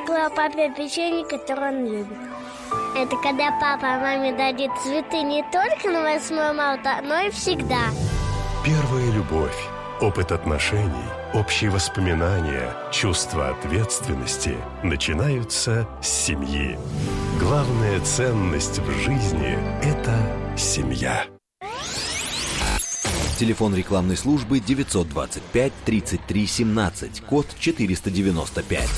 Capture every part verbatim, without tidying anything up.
испекла папе печенье, которое он любит. Это когда папа маме дарит цветы не только на восьмое марта, но и всегда. Первая любовь, опыт отношений, общие воспоминания, чувство ответственности начинаются с семьи. Главная ценность в жизни – это семья. Телефон рекламной службы девятьсот двадцать пять тридцать три семнадцать, код четыреста девяносто пять.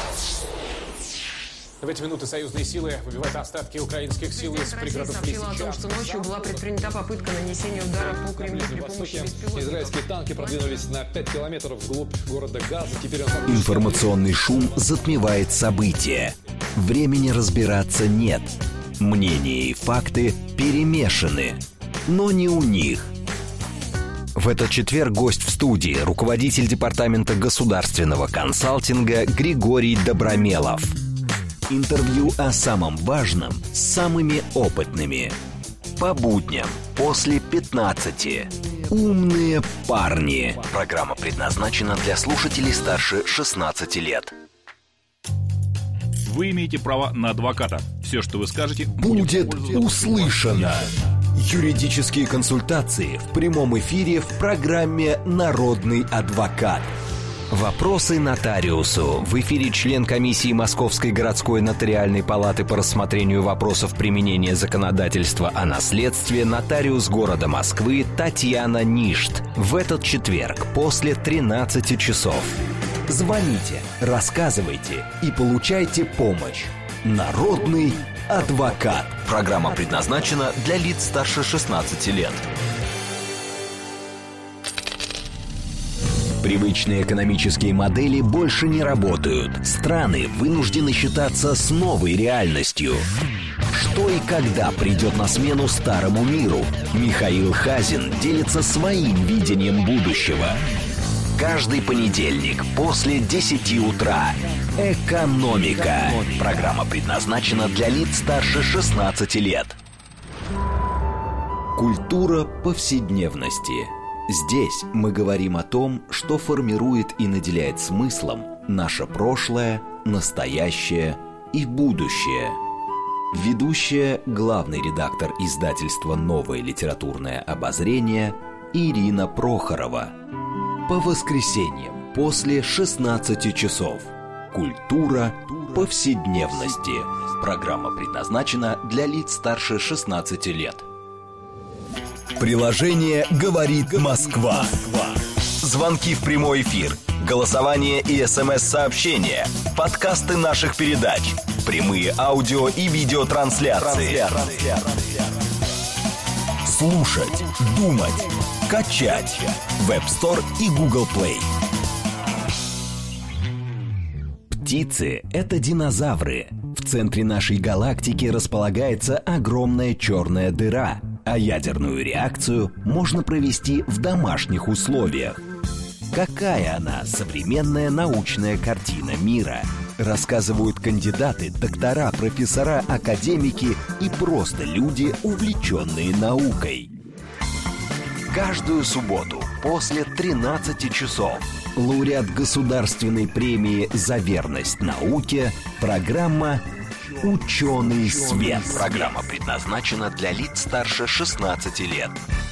В эти минуты союзные силы выбивают остатки украинских сил из пригородов Лисичанска. Сообщила о том, что ночью была предпринята попытка нанесения удара по Кремлю при помощи беспилотников. Израильские танки продвинулись на пять километров вглубь города Газа. Теперь он... Информационный шум затмевает события. Времени разбираться нет. Мнения и факты перемешаны. Но не у них. В этот четверг гость в студии, руководитель департамента государственного консалтинга Григорий Добромелов. Интервью о самом важном с самыми опытными. По будням после пятнадцати. Умные парни. Программа предназначена для слушателей старше шестнадцати лет. Вы имеете право на адвоката. Все, что вы скажете, будет услышано. Юридические консультации в прямом эфире в программе «Народный адвокат». Вопросы нотариусу. В эфире член комиссии Московской городской нотариальной палаты по рассмотрению вопросов применения законодательства о наследстве нотариус города Москвы Татьяна Ништ. В этот четверг после тринадцати часов. Звоните, рассказывайте и получайте помощь. Народный адвокат. Программа предназначена для лиц старше шестнадцати лет. Привычные экономические модели больше не работают. Страны вынуждены считаться с новой реальностью. Что и когда придет на смену старому миру? Михаил Хазин делится своим видением будущего. Каждый понедельник после десяти утра. Экономика. Программа предназначена для лиц старше шестнадцати лет. Культура повседневности. Здесь мы говорим о том, что формирует и наделяет смыслом наше прошлое, настоящее и будущее. Ведущая, главный редактор издательства «Новое литературное обозрение» Ирина Прохорова. По воскресеньям после шестнадцати часов. Культура повседневности. Программа предназначена для лиц старше шестнадцати лет. Приложение «Говорит Москва». Звонки в прямой эфир, голосование и смс-сообщения, подкасты наших передач, прямые аудио и видеотрансляции. Слушать, думать, качать. В App Store и Google Play. Птицы — это динозавры. В центре нашей галактики располагается огромная черная дыра, а ядерную реакцию можно провести в домашних условиях. Какая она, современная научная картина мира? Рассказывают кандидаты, доктора, профессора, академики и просто люди, увлеченные наукой. Каждую субботу после тринадцати часов лауреат государственной премии «За верность науке» программа «Ученый свет». Программа предназначена для лиц старше шестнадцати лет.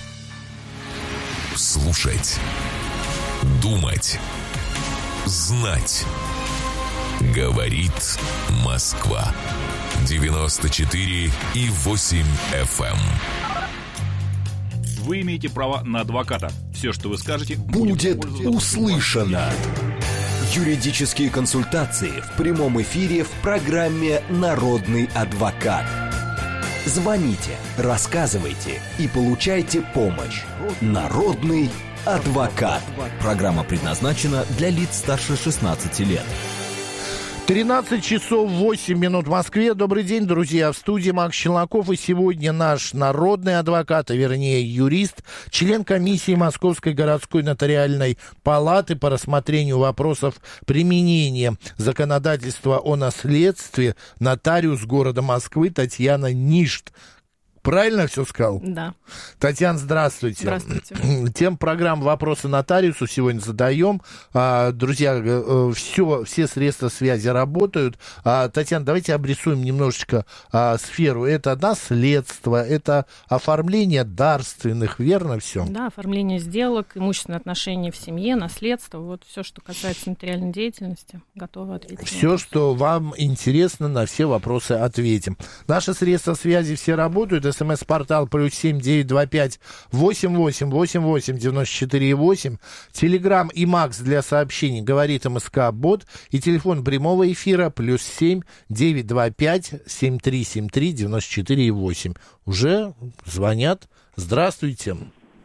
Слушать, думать, знать. Говорит Москва. девяносто четыре и восемь эф эм. Вы имеете право на адвоката. Все, что вы скажете, будет услышано. Юридические консультации в прямом эфире в программе «Народный адвокат». Звоните, рассказывайте и получайте помощь. Народный адвокат. Программа предназначена для лиц старше шестнадцати лет. тринадцать часов восемь минут в Москве. Добрый день, друзья. В студии Макс Челноков. И сегодня наш народный адвокат, а вернее юрист, член комиссии Московской городской нотариальной палаты по рассмотрению вопросов применения законодательства о наследстве, нотариус города Москвы Татьяна Ништ. Правильно все сказал? Да. Татьяна, здравствуйте. Здравствуйте. Тем программ «Вопросы нотариусу» сегодня задаем. Друзья, все, все средства связи работают. Татьяна, давайте обрисуем немножечко сферу. Это наследство, это оформление дарственных, верно все? Да, оформление сделок, имущественные отношения в семье, наследство, вот все, что касается нотариальной деятельности, готовы ответить. Все, что вам интересно, на все вопросы ответим. Наши средства связи все работают. СМС-портал плюс семь девять два пять восемь восемь восемь восемь девяносто четыре восемь. Телеграм и Макс для сообщений говорит МСК Бот. И телефон прямого эфира плюс семь девять два пять семь три семь три девяносто четыре восемь. Уже звонят. Здравствуйте.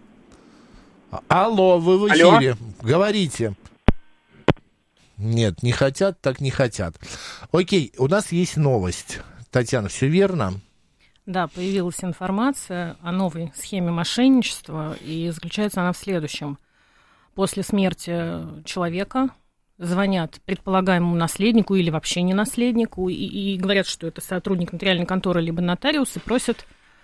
Алло, вы в эфире. Алло. Говорите. Нет, не хотят, так не хотят. Окей, у нас есть новость. Татьяна, все верно? Да, появилась информация о новой схеме мошенничества, и заключается она в следующем. После смерти человека звонят предполагаемому наследнику или вообще не наследнику, и, и говорят, что это сотрудник нотариальной конторы либо нотариус, и просят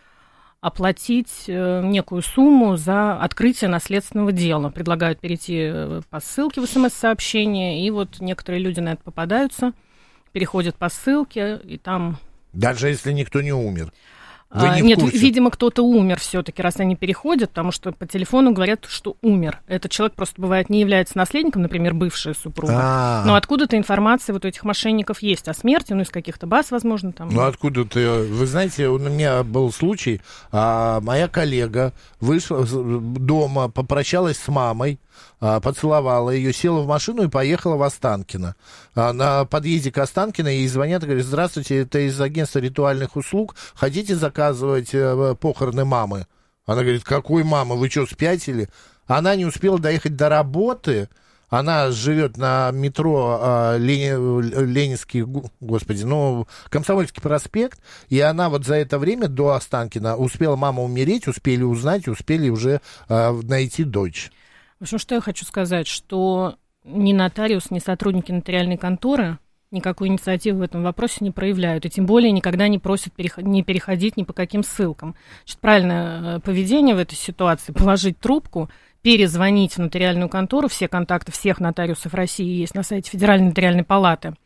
оплатить некую сумму за открытие наследственного дела. Предлагают перейти по ссылке в СМС-сообщение, и вот некоторые люди на это попадаются, переходят по ссылке, и там... Даже если никто не умер? Вы не а, нет, в курсе? Видимо, кто-то умер все-таки, раз они переходят, потому что по телефону говорят, что умер. Этот человек просто, бывает, не является наследником, например, бывшая супруга. А-а-а. Но откуда-то информация вот у этих мошенников есть о смерти, ну, из каких-то баз, возможно, там. Ну, откуда-то... Вы знаете, у меня был случай, а, моя коллега вышла дома, попрощалась с мамой, поцеловала ее, села в машину и поехала в Останкино. На подъезде к Останкино ей звонят и говорят: здравствуйте, это из агентства ритуальных услуг, хотите заказывать похороны мамы? Она говорит: какой мамы, вы что, спятили? Она не успела доехать до работы, она живет на метро а, Лени, Ленинский, господи, ну, Комсомольский проспект, и она вот за это время до Останкино успела мама умереть, успели узнать, успели уже а, найти дочь. В общем, что я хочу сказать, что ни нотариус, ни сотрудники нотариальной конторы никакой инициативы в этом вопросе не проявляют, и тем более никогда не просят переход- не переходить ни по каким ссылкам. Значит, правильное поведение в этой ситуации — положить трубку, перезвонить в нотариальную контору, все контакты всех нотариусов России есть на сайте Федеральной нотариальной палаты.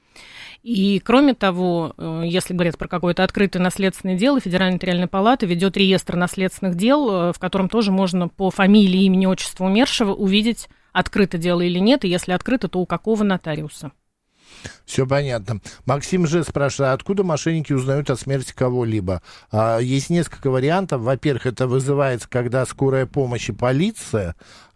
И, кроме того, если говорят про какое-то открытое наследственное дело, Федеральная нотариальная палата ведет реестр наследственных дел, в котором тоже можно по фамилии, имени, отчеству умершего увидеть, открыто дело или нет, и если открыто, то у какого нотариуса. Все понятно. Максим Ж. спрашивает: откуда мошенники узнают о смерти кого-либо? А, есть несколько вариантов. Во-первых, это вызывается, когда скорая помощь и полиция,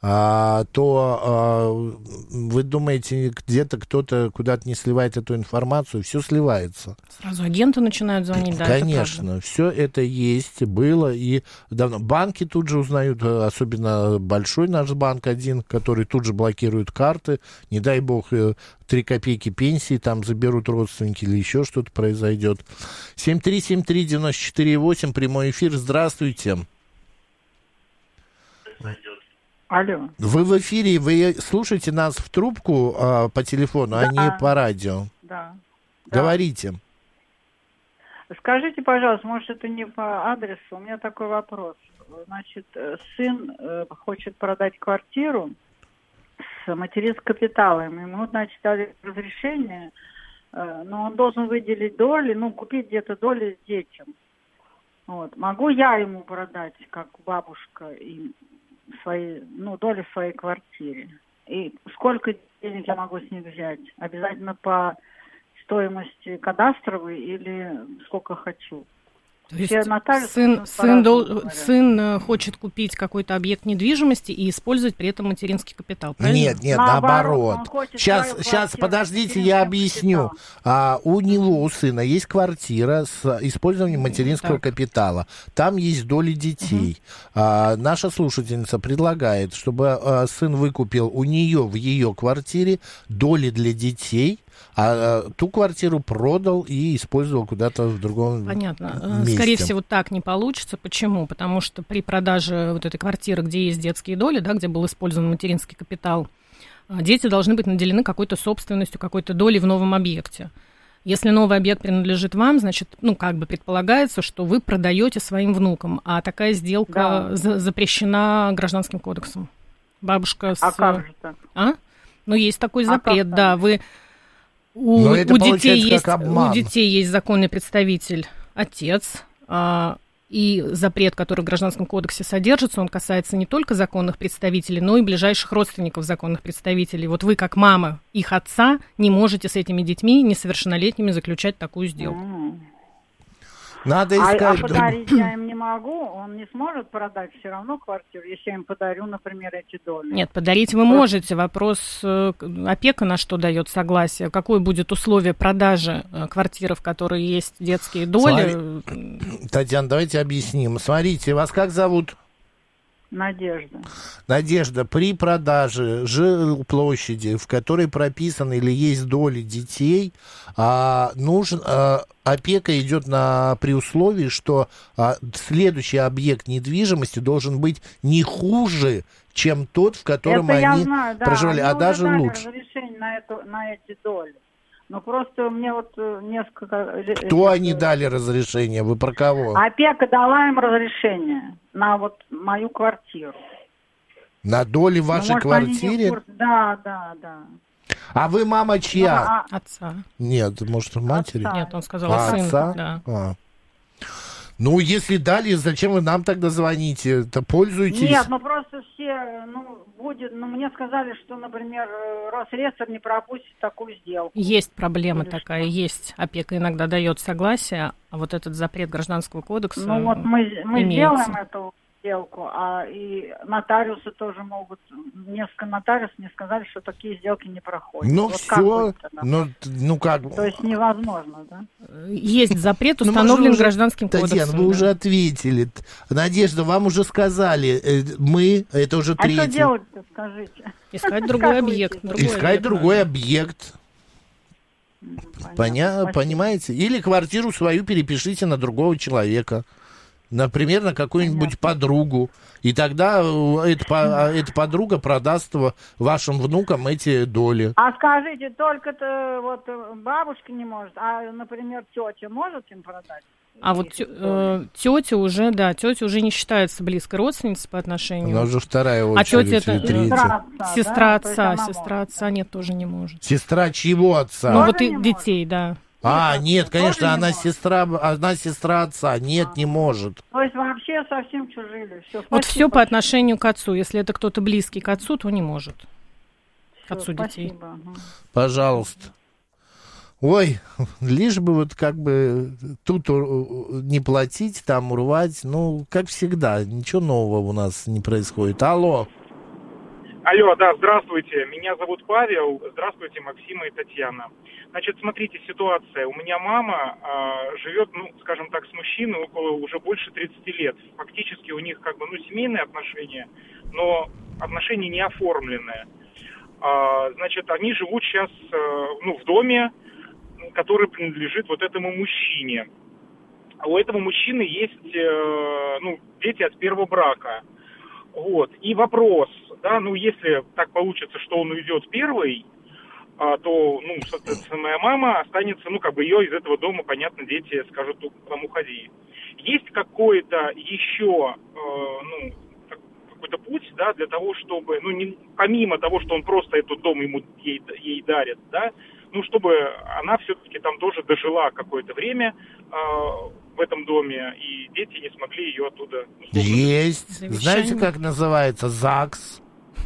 а, то а, вы думаете, где-то кто-то куда-то не сливает эту информацию, все сливается. Сразу агенты начинают звонить, да? Конечно, все это есть, было и давно. Банки тут же узнают, особенно большой наш банк один, который тут же блокирует карты, не дай бог, три копейки пенсии там заберут родственники или еще что-то произойдет. семь три семь три девяносто четыре восемь, прямой эфир, здравствуйте. Алло. Вы в эфире, вы слушаете нас в трубку а, по телефону, да. А не по радио. Да. Говорите. Скажите, пожалуйста, может, это не по адресу, у меня такой вопрос. Значит, сын э, хочет продать квартиру с материнским капиталом. Ему, значит, дали разрешение, э, но он должен выделить доли, ну, купить где-то доли детям. Вот. Могу я ему продать, как бабушка, им свои, ну, доли в своей квартире? И сколько денег я могу с них взять? Обязательно по стоимости кадастровой или сколько хочу? То есть сын, сын, дол, сын хочет купить какой-то объект недвижимости и использовать при этом материнский капитал, правильно? Нет, нет, наоборот. наоборот. Сейчас, сейчас, подождите, я объясню. А, у него, у сына, есть квартира с использованием материнского так. капитала. Там есть доли детей. Угу. А, наша слушательница предлагает, чтобы а, сын выкупил у нее в ее квартире доли для детей, а ту квартиру продал и использовал куда-то в другом Понятно. месте. Скорее всего, так не получится. Почему? Потому что при продаже вот этой квартиры, где есть детские доли, да, где был использован материнский капитал, дети должны быть наделены какой-то собственностью, какой-то долей в новом объекте. Если новый объект принадлежит вам, значит, ну, как бы предполагается, что вы продаете своим внукам, а такая сделка Да. за- запрещена Гражданским кодексом. Бабушка с... А как же так? А? Ну, есть такой А запрет, как да, так? вы... У, Но это у детей получается есть, как обман. у детей есть законный представитель, отец, а, и запрет, который в Гражданском кодексе содержится, он касается не только законных представителей, но и ближайших родственников законных представителей. Вот вы, как мама их отца, не можете с этими детьми несовершеннолетними заключать такую сделку. М. Надо А, а искать... подарить я им не могу, он не сможет продать все равно квартиру, если я им подарю, например, эти доли. Нет, подарить вы можете. Вопрос, э, опека на что дает согласие, какое будет условие продажи э, квартиры, в которой есть детские доли. Татьяна, давайте объясним. Смотрите, вас как зовут? Надежда. Надежда, при продаже жилплощади, в которой прописаны или есть доли детей, а, нужен, а, опека идет на, при условии, что а, следующий объект недвижимости должен быть не хуже, чем тот, в котором Это я они знаю, да. проживали, Они а уже даже дали лучше. разрешение на, эту, на эти доли. Но просто мне вот э, несколько... Кто они дали разрешение? Вы про кого? Опека дала им разрешение на вот мою квартиру. На доли в Ну, вашей может, они не в квартире? курсе. Да, да, да. А вы мама чья? Ну, а- Отца. Нет, может, матери? Отца. Нет, он сказал А, сын. отца? Да. А. Ну, если дали, зачем вы нам тогда звоните? То пользуйтесь. Нет, ну просто все, ну, будет, ну, мне сказали, что, например, э, Росреестр не пропустит такую сделку. Есть проблема Или такая, есть. Опека иногда дает согласие, а вот этот запрет Гражданского кодекса Ну, вот мы, мы имеется. сделаем эту сделку, а и нотариусы тоже могут, несколько нотариусов мне сказали, что такие сделки не проходят. Ну, Вот как все. быть тогда? Ну, ну, как? То есть невозможно, да? Есть запрет, Ну, мы же установлен уже- Гражданским Татьяна, кодексом. вы да. уже ответили. Надежда, вам уже сказали. э, Мы, это уже А третий. что делать-то, скажите? Искать другой Как объект. выйти? другой Искать объект другой надо. объект. Понятно. Поня- Спасибо. Понимаете? Или квартиру свою перепишите на другого человека. Например, на какую-нибудь подругу. И тогда э, эта, по- а, эта подруга продаст ва- вашим внукам эти доли. А скажите, только-то вот э, бабушка не может, а, например, тетя может им продать? А вот тё- э, тетя уже, да, тетя уже не считается близкой родственницей по отношению. Она уже вторая А тетя очередь это или третья. Сестра отца, сестра да? То есть отца, она сестра может, отца нет, тоже не может. Сестра чьего отца? Ну Тоже вот и не может? детей, да. А, Тоже нет, конечно, не она может? сестра, она сестра отца. Нет, не может. То есть вообще совсем чужие. Все, Вот все по отношению к отцу. Если это кто-то близкий к отцу, то не может. К отцу детей. Спасибо. Ага. Пожалуйста. Ой, лишь бы вот как бы тут у- не платить, там урвать. Ну, как всегда, ничего нового у нас не происходит. Алло. Алло, да, здравствуйте. Меня зовут Павел. Здравствуйте, Максима и Татьяна. Значит, смотрите, ситуация. У меня мама э, живет, ну, скажем так, с мужчиной около уже больше тридцати лет. Фактически у них как бы, ну, семейные отношения, но отношения не оформленные. А, значит, они живут сейчас, э, ну, в доме, который принадлежит вот этому мужчине. А у этого мужчины есть, э, ну, дети от первого брака. Вот. И вопрос, да, ну, если так получится, что он уйдет первый, а, то, ну, соответственно, моя мама останется, ну, как бы ее из этого дома, понятно, дети скажут, ну, там, уходи. Есть какой-то еще, э, ну, какой-то путь, да, для того, чтобы, ну, не, помимо того, что он просто этот дом ему, ей, ей дарит, да, ну, чтобы она все-таки там тоже дожила какое-то время э, в этом доме, и дети не смогли ее оттуда... Есть. Завещание. Знаете, как называется? ЗАГС.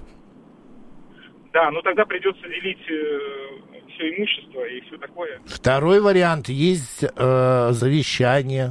Да, ну тогда придется делить э, все имущество и все такое. Второй вариант. Есть э, завещание.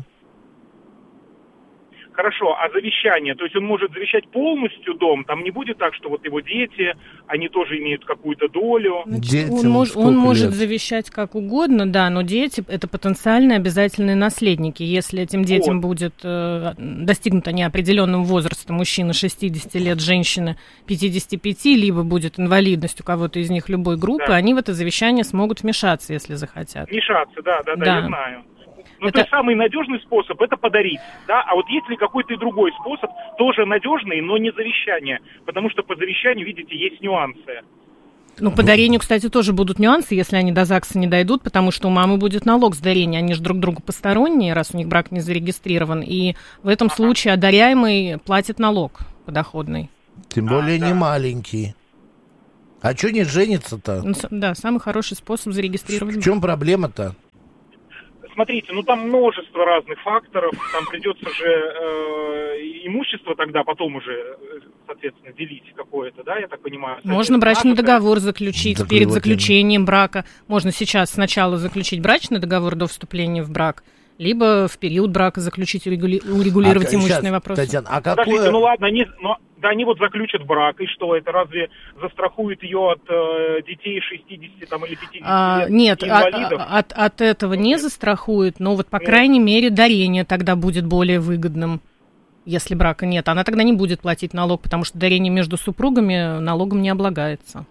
Хорошо, а завещание, то есть он может завещать полностью дом, там не будет так, что вот его дети, они тоже имеют какую-то долю. Детям Он, мож- сколько он может лет? завещать как угодно, да, но дети – это потенциально обязательные наследники. Если этим детям Вот. будет э, достигнуто неопределенным возрастом, мужчина шестьдесят лет, женщина пятьдесят пять, либо будет инвалидность у кого-то из них любой группы, Да. они в это завещание смогут вмешаться, если захотят. Мешаться, да, да, да, Да. я знаю. Ну, Это- то есть самый надежный способ – это подарить, да, а вот есть ли какой-то и другой способ, тоже надежный, но не завещание, потому что по завещанию, видите, есть нюансы. Ну, по дарению, кстати, тоже будут нюансы, если они до ЗАГСа не дойдут, потому что у мамы будет налог с дарения. Они же друг другу посторонние, раз у них брак не зарегистрирован. И в этом ага. случае одаряемый платит налог подоходный. Тем более а, да. не маленький. А что не женится-то? Ну, да, самый хороший способ зарегистрировать. В чем проблема-то? Смотрите, ну там множество разных факторов, там придется же э, имущество тогда потом уже, соответственно, делить какое-то, да, я так понимаю. Можно брачный договор заключить так перед заключением брака. Можно сейчас сначала заключить брачный договор до вступления в брак, либо в период брака заключить, урегули... урегулировать а, имущественные сейчас, вопросы. Татьяна, а какое... Подождите, ну ладно, они, ну, да, они вот заключат брак, и что, это разве застрахует ее от э, детей шестидесяти там, или пятидесяти а, лет нет, инвалидов? От, от, от этого не застрахует, но вот, по нет. крайней мере, дарение тогда будет более выгодным, если брака нет. Она тогда не будет платить налог, потому что дарение между супругами налогом не облагается.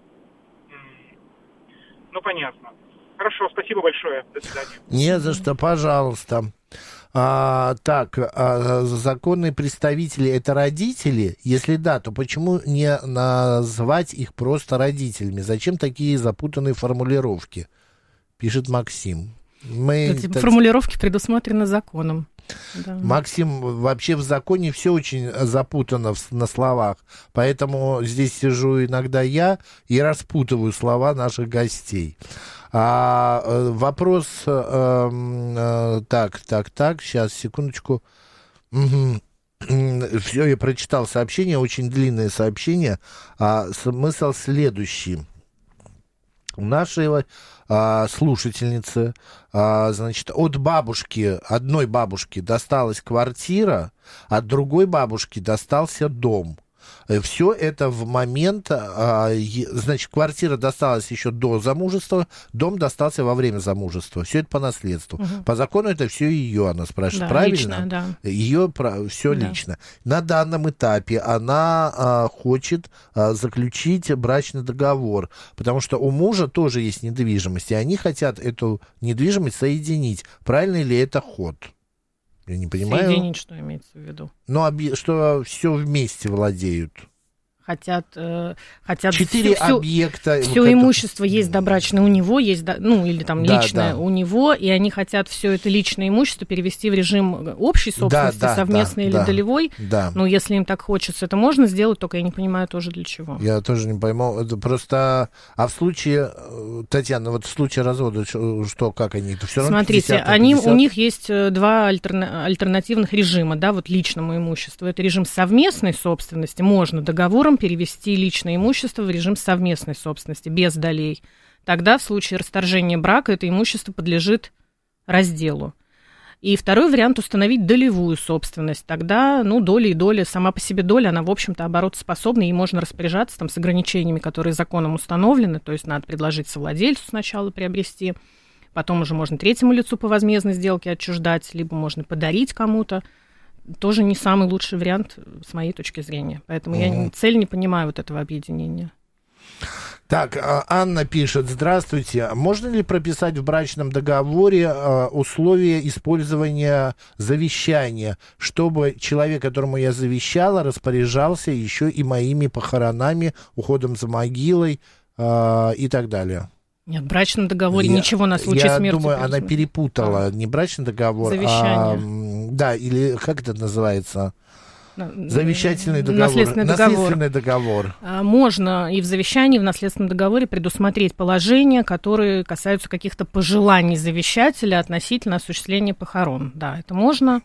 Ну, понятно. Хорошо, спасибо большое. До свидания. Не за что, пожалуйста. А, так, а, законные представители — это родители? Если да, то почему не назвать их просто родителями? Зачем такие запутанные формулировки? Пишет Максим. Мы, Эти так... формулировки предусмотрены законом. Да. Максим, вообще в законе все очень запутано в, на словах, поэтому здесь сижу иногда я и распутываю слова наших гостей. А, вопрос, э, э, так, так, так, сейчас, секундочку. Угу. Все, я прочитал сообщение, очень длинное сообщение. А, смысл следующий. У нашей а, слушательницы, а, значит, от бабушки, одной бабушки досталась квартира, от другой бабушки достался дом. Все это в момент, а, значит, квартира досталась еще до замужества, дом достался во время замужества. Все это по наследству. Угу. По закону это все ее, она спрашивает, да, правильно? Лично, да. Ее все да. лично. На данном этапе она а, хочет а, заключить брачный договор, потому что у мужа тоже есть недвижимость, и они хотят эту недвижимость соединить. Правильно ли это ход? Я не понимаю. Соединить, что имеется в виду? Ну, объ... что все вместе владеют. Хотят, э, хотят четыре всю, объекта. Все вот имущество это... есть добрачное у него, есть, ну, или там да, личное да. у него, и они хотят все это личное имущество перевести в режим общей собственности, да, да, совместной да, или да, долевой. Да. Ну, если им так хочется, это можно сделать, только я не понимаю тоже для чего. Я тоже не пойму. Это просто... А в случае, Татьяна, вот в случае развода, что, как они? Это все равно Смотрите, пятьдесят на они, пятьдесят? у них есть два альтерна... альтернативных режима, да, вот личному имуществу. Это режим совместной собственности. Можно договором перевести личное имущество в режим совместной собственности, без долей. Тогда в случае расторжения брака это имущество подлежит разделу. И второй вариант — установить долевую собственность. Тогда, ну, доля и доля, сама по себе доля, она, в общем-то, оборотоспособна, и можно распоряжаться там с ограничениями, которые законом установлены, то есть надо предложить совладельцу сначала приобрести, потом уже можно третьему лицу по возмездной сделке отчуждать, либо можно подарить кому-то. Тоже не самый лучший вариант с моей точки зрения. Поэтому mm-hmm. я цель не понимаю вот этого объединения. Так, Анна пишет: здравствуйте. Можно ли прописать в брачном договоре условия использования завещания, чтобы человек, которому я завещала, распоряжался еще и моими похоронами, уходом за могилой и так далее? Нет, в брачном договоре я, ничего на случай я смерти. Я думаю, она перепутала. А. Не брачный договор, завещание. А, да, или как это называется? Завещательный договор. Наследственный договор. Наследственный договор. Можно и в завещании, и в наследственном договоре предусмотреть положения, которые касаются каких-то пожеланий завещателя относительно осуществления похорон. Да, это можно.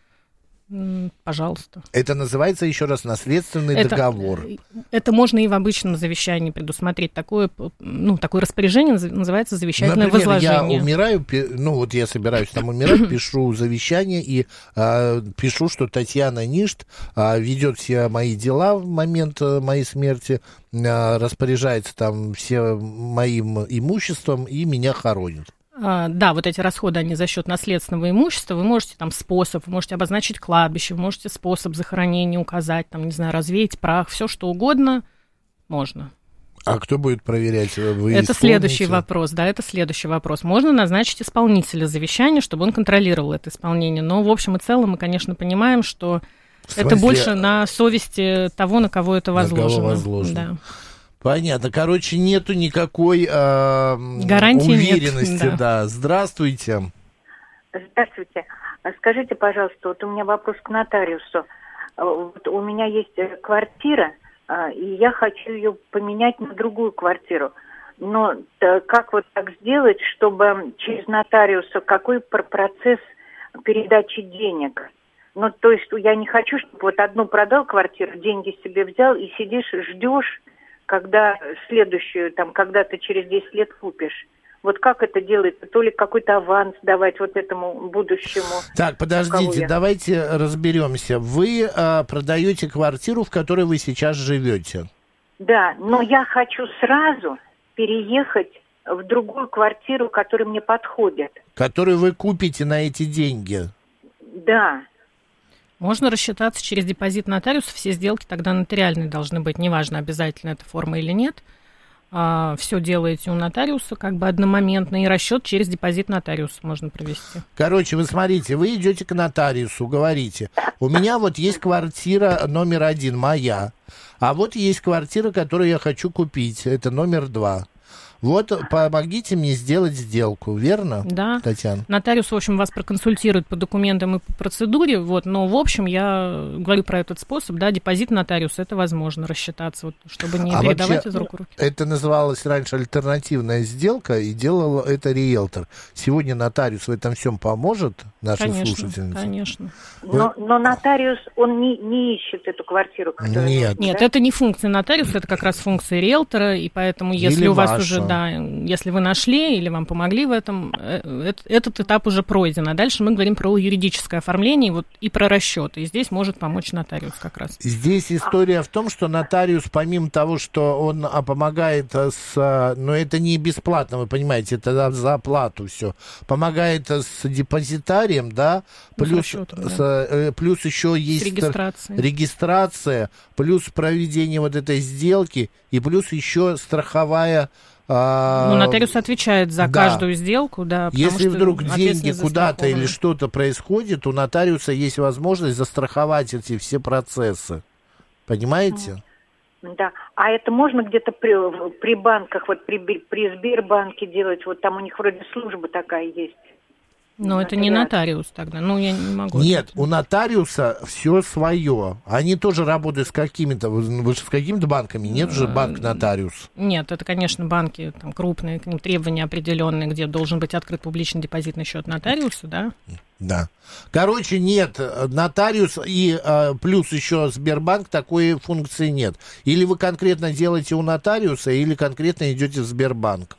Пожалуйста. Это называется, еще раз, наследственный это, договор. Это можно и в обычном завещании предусмотреть. Такое, ну, такое распоряжение называется завещательное Например, возложение. Я умираю, ну вот я собираюсь там умирать, пишу завещание и а, пишу, что Татьяна Ништ а, ведет все мои дела в момент а, моей смерти, а, распоряжается там всем моим имуществом и меня хоронит. Да, вот эти расходы, они за счет наследственного имущества. Вы можете там способ, вы можете обозначить кладбище, вы можете способ захоронения указать, там, не знаю, развеять прах, все что угодно можно. А кто будет проверять? Вы это следующий вопрос, да, это следующий вопрос. Можно назначить исполнителя завещания, чтобы он контролировал это исполнение. Но в общем и целом мы, конечно, понимаем, что это больше на совести того, на кого это возложено. На кого возложено. Да. Понятно. Короче, нету никакой э, гарантии, уверенности. Нет, да. Да. Здравствуйте. Здравствуйте. Скажите, пожалуйста, вот у меня вопрос к нотариусу. Вот у меня есть квартира, и я хочу ее поменять на другую квартиру. Но как вот так сделать, чтобы через нотариуса какой процесс передачи денег? Ну, то есть я не хочу, чтобы вот одну продал квартиру, деньги себе взял и сидишь, ждешь, когда следующую, там, когда-то через десять лет купишь. Вот как это делается? То ли какой-то аванс давать вот этому будущему? Так, подождите, давайте разберемся. Вы э, продаете квартиру, в которой вы сейчас живете? Да, но я хочу сразу переехать в другую квартиру, которая мне подходит. Которую вы купите на эти деньги? Да. Можно рассчитаться через депозит нотариуса, все сделки тогда нотариальные должны быть, неважно, обязательно эта форма или нет. А, все делаете у нотариуса как бы одномоментно, и расчет через депозит нотариуса можно провести. Короче, вы смотрите, вы идете к нотариусу, говорите, у меня вот есть квартира номер один, моя, а вот есть квартира, которую я хочу купить, это номер два. Вот, помогите мне сделать сделку, верно, да. Татьяна? Нотариус, в общем, вас проконсультирует по документам и по процедуре, вот, но, в общем, я говорю про этот способ, да, депозит нотариуса, это возможно рассчитаться, вот, чтобы не а передавать вообще, из рук в руки. Это называлось раньше альтернативная сделка, и делал это риэлтор. Сегодня нотариус в этом всем поможет нашим конечно, слушательницам? Конечно, но, но нотариус, он не, не ищет эту квартиру, которую... Нет. Нет, да? Это не функция нотариуса, это как раз функция риэлтора, и поэтому, если Или у вас ваша. уже... Да, если вы нашли или вам помогли в этом, этот этап уже пройден. А дальше мы говорим про юридическое оформление вот, и про расчеты. И здесь может помочь нотариус как раз. Здесь история в том, что нотариус, помимо того, что он помогает с... Но это не бесплатно, вы понимаете, это за оплату все. Помогает с депозитарием, да, плюс, расчетом, с, да. плюс еще есть регистрация. регистрация, плюс проведение вот этой сделки, и плюс еще страховая... Ну, нотариус отвечает за да. каждую сделку, да. Если что вдруг деньги куда-то или застрахованы. что-то происходит, у нотариуса есть возможность застраховать эти все процессы. Понимаете? Да. А это можно где-то при, при банках, вот при, при Сбербанке делать? Вот там у них вроде служба такая есть. Но это не нотариус тогда, ну я не могу. Нет, у нотариуса все свое. Они тоже работают с какими-то, вы же с какими-то банками, нет же банк-нотариус? Нет, это, конечно, банки там, крупные, к ним требования определенные, где должен быть открыт публичный депозитный счет нотариуса, да? Да. Короче, нет, нотариус и а, плюс еще Сбербанк, такой функции нет. Или вы конкретно делаете у нотариуса, или конкретно идете в Сбербанк.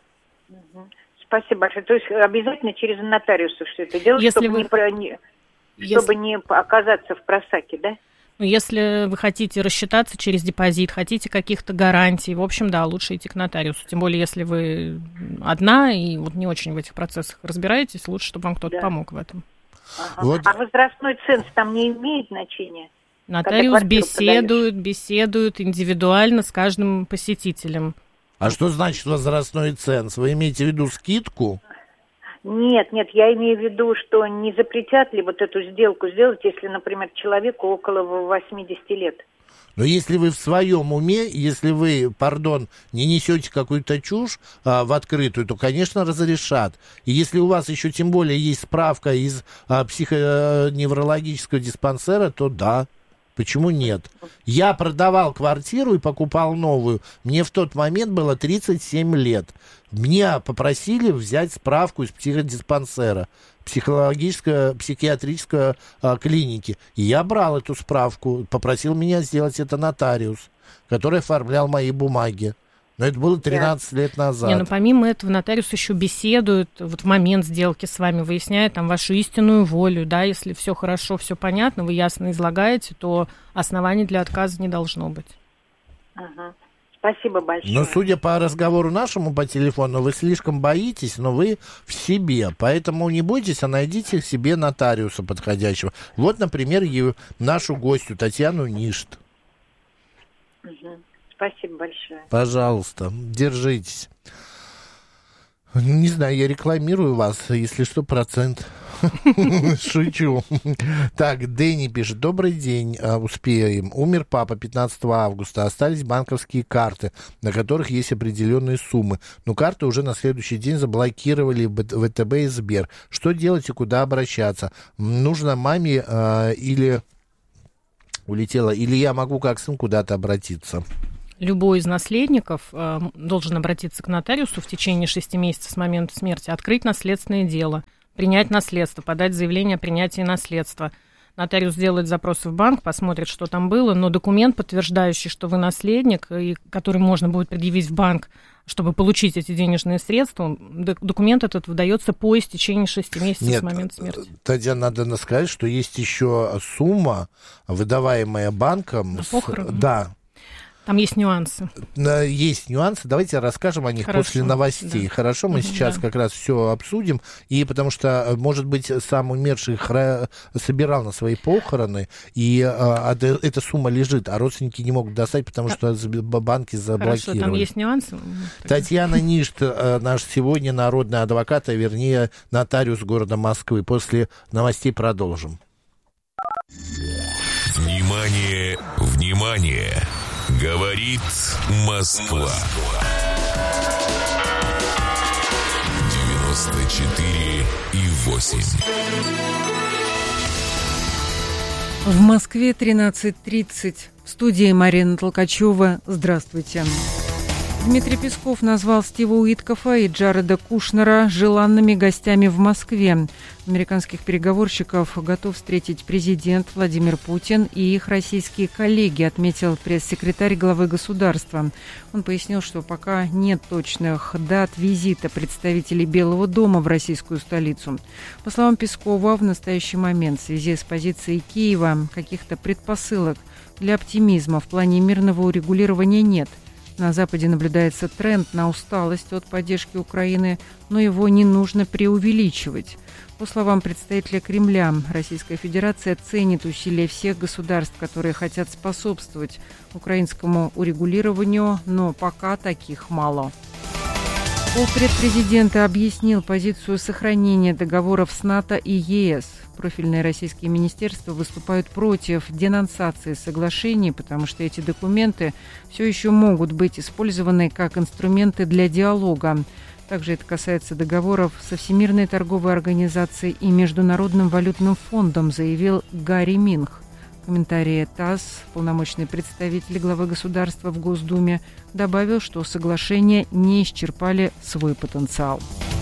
Спасибо большое. То есть обязательно через нотариуса все это делать, Если чтобы, вы... не, про... не... Если... чтобы не оказаться в просаке, да? Ну, если вы хотите рассчитаться через депозит, хотите каких-то гарантий, в общем, да, лучше идти к нотариусу. Тем более, если вы одна и вот не очень в этих процессах разбираетесь, лучше, чтобы вам кто-то да. помог в этом. Ага. Вот. А возрастной ценз там не имеет значения? Нотариус беседует, беседует индивидуально с каждым посетителем. А что значит возрастной ценз? Вы имеете в виду скидку? Нет, нет, я имею в виду, что не запретят ли вот эту сделку сделать, если, например, человеку около восьмидесяти лет. Но если вы в своем уме, если вы, пардон, не несете какую-то чушь а, в открытую, то, конечно, разрешат. И если у вас еще тем более есть справка из а, психоневрологического диспансера, то да. Почему нет? Я продавал квартиру и покупал новую. Мне в тот момент было тридцать семь лет. Меня попросили взять справку из психодиспансера, психологической, психиатрической а, клиники. И я брал эту справку. Попросил меня сделать это нотариус, который оформлял мои бумаги. Но это было тринадцать лет назад. Не, ну помимо этого нотариус еще беседует вот в момент сделки с вами, выясняет там вашу истинную волю, да, если все хорошо, все понятно, вы ясно излагаете, то оснований для отказа не должно быть. Ага. Спасибо большое. Но судя по разговору нашему по телефону, вы слишком боитесь, но вы в себе, поэтому не бойтесь, а найдите себе нотариуса подходящего. Вот, например, нашу гостью Татьяну Ништ. Угу. Спасибо большое. Пожалуйста, держитесь. Не знаю, я рекламирую вас, если что, процент Шучу. Так, Дэнни пишет. Добрый день, успеем. Умер папа пятнадцатого августа. Остались банковские карты, на которых есть определенные суммы. Но карты уже на следующий день заблокировали ВТБ и Сбер. Что делать и куда обращаться? Нужно маме э, или улетела, или я могу как сын куда-то обратиться? Любой из наследников э, должен обратиться к нотариусу в течение шести месяцев с момента смерти, открыть наследственное дело, принять наследство, подать заявление о принятии наследства. Нотариус сделает запросы в банк, посмотрит, что там было, но документ, подтверждающий, что вы наследник, и который можно будет предъявить в банк, чтобы получить эти денежные средства, документ этот выдается по истечении шести месяцев Нет, с момента смерти. Татьяна, надо сказать, что есть еще сумма, выдаваемая банком. На похороны? С, да. Там есть нюансы. Есть нюансы. Давайте расскажем о них Хорошо. после новостей. Да. Хорошо, мы угу, сейчас да. как раз все обсудим. И потому что, может быть, сам умерший хра... собирал на свои похороны, и а, эта сумма лежит, а родственники не могут достать, потому что банки заблокировали. Хорошо, там есть нюансы. Татьяна Ништ, наш сегодня народный адвокат, а вернее нотариус города Москвы. После новостей продолжим. Внимание, внимание! Говорит Москва. девяносто четыре и восемь. В Москве тринадцать тридцать. В студии Марина Толкачева. Здравствуйте. Дмитрий Песков назвал Стива Уиткофа и Джареда Кушнера желанными гостями в Москве. Американских переговорщиков готов встретить президент Владимир Путин и их российские коллеги, отметил пресс-секретарь главы государства. Он пояснил, что пока нет точных дат визита представителей Белого дома в российскую столицу. По словам Пескова, в настоящий момент в связи с позицией Киева каких-то предпосылок для оптимизма в плане мирного урегулирования нет. На Западе наблюдается тренд на усталость от поддержки Украины, но его не нужно преувеличивать. По словам представителя Кремля, Российская Федерация ценит усилия всех государств, которые хотят способствовать украинскому урегулированию, но пока таких мало. Полпред президента объяснил позицию сохранения договоров с НАТО и ЕС. Профильные российские министерства выступают против денонсации соглашений, потому что эти документы все еще могут быть использованы как инструменты для диалога. Также это касается договоров со Всемирной торговой организацией и Международным валютным фондом, заявил Гарри Минг. В комментарии ТАСС полномочный представитель главы государства в Госдуме добавил, что соглашения не исчерпали свой потенциал.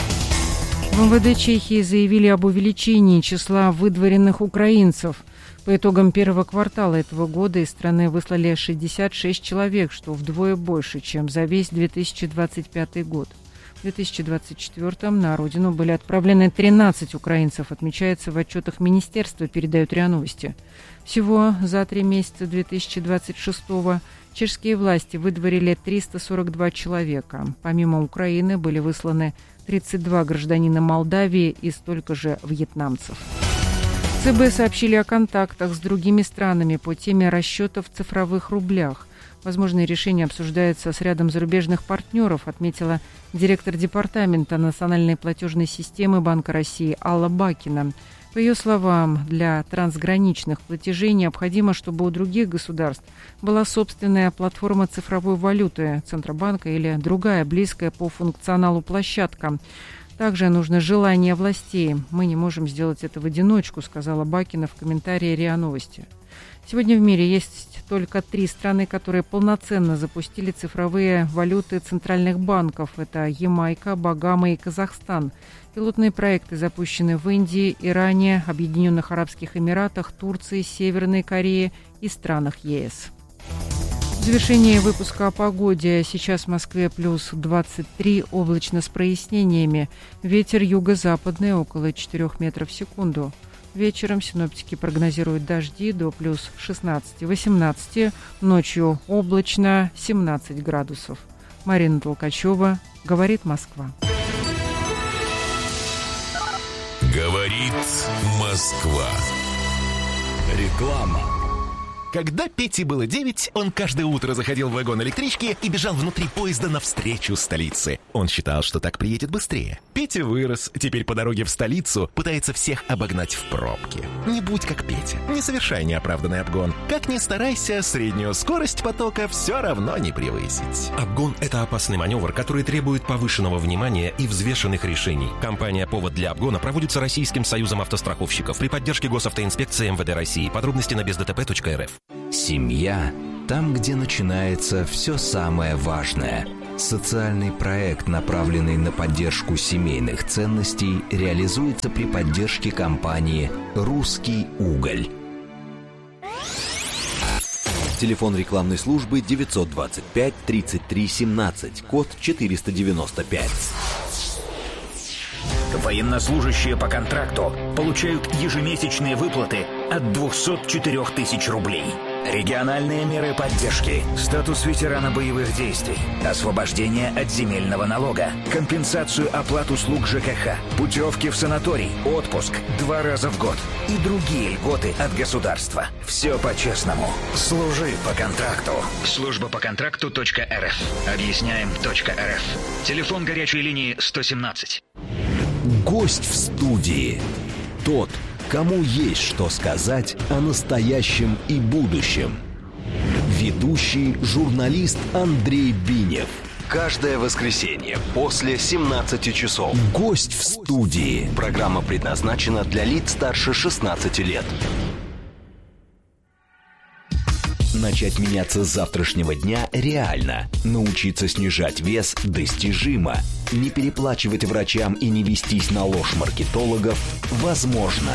В МВД Чехии заявили об увеличении числа выдворенных украинцев. По итогам первого квартала этого года из страны выслали шестьдесят шесть человек, что вдвое больше, чем за весь две тысячи двадцать пятый год. В две тысячи двадцать четвёртом на родину были отправлены тринадцать украинцев, отмечается в отчетах министерства, передают РИА Новости. Всего за три месяца две тысячи двадцать шестого чешские власти выдворили триста сорок два человека. Помимо Украины были высланы тридцать два гражданина Молдавии и столько же вьетнамцев. ЦБ сообщили о контактах с другими странами по теме расчетов в цифровых рублях. Возможные решения обсуждаются с рядом зарубежных партнеров, отметила директор департамента национальной платежной системы Банка России Алла Бакина. По ее словам, для трансграничных платежей необходимо, чтобы у других государств была собственная платформа цифровой валюты Центробанка или другая близкая по функционалу площадка. Также нужно желание властей. Мы не можем сделать это в одиночку, сказала Бакина в комментарии РИА Новости. Сегодня в мире есть только три страны, которые полноценно запустили цифровые валюты центральных банков. Это Ямайка, Багамы и Казахстан. Пилотные проекты запущены в Индии, Иране, Объединенных Арабских Эмиратах, Турции, Северной Корее и странах ЕС. В завершение выпуска о погоде. Сейчас в Москве плюс двадцать три, облачно с прояснениями. Ветер юго-западный около четырёх метров в секунду. Вечером синоптики прогнозируют дожди до плюс шестнадцать-восемнадцать, ночью облачно семнадцать градусов. Марина Толкачева, говорит Москва. Говорит Москва. Реклама. Когда Пете было девять, он каждое утро заходил в вагон электрички и бежал внутри поезда навстречу столице. Он считал, что так приедет быстрее. Петя вырос, теперь по дороге в столицу пытается всех обогнать в пробке. Не будь как Петя, не совершай неоправданный обгон. Как ни старайся, среднюю скорость потока все равно не превысить. Обгон – это опасный маневр, который требует повышенного внимания и взвешенных решений. Компания «Повод для обгона» проводится Российским союзом автостраховщиков при поддержке Госавтоинспекции эм вэ дэ России. Подробности на без дэ тэ пэ точка эр эф. Семья – там, где начинается все самое важное. Социальный проект, направленный на поддержку семейных ценностей, реализуется при поддержке компании «Русский уголь». Телефон рекламной службы девятьсот двадцать пять тридцать три семнадцать, код четыреста девяносто пять. Военнослужащие по контракту получают ежемесячные выплаты от двухсот четырёх тысяч рублей. Региональные меры поддержки, статус ветерана боевых действий, освобождение от земельного налога, компенсацию оплат услуг ЖКХ, путевки в санаторий, отпуск два раза в год и другие льготы от государства. Все по-честному. Служи по контракту. Служба по контракту точка эр эф. Объясняем точка эр эф. Телефон горячей линии сто семнадцать. Гость в студии. Тот, кому есть что сказать о настоящем и будущем. Ведущий журналист Андрей Бинев. Каждое воскресенье после семнадцати часов. Гость в студии. Программа предназначена для лиц старше шестнадцати лет. Начать меняться с завтрашнего дня реально. Научиться снижать вес достижимо. Не переплачивать врачам и не вестись на ложь маркетологов возможно.